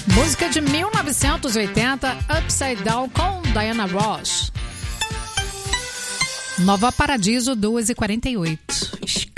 Música de 1980, Upside Down com Diana Ross. Nova Paradiso, 2h48.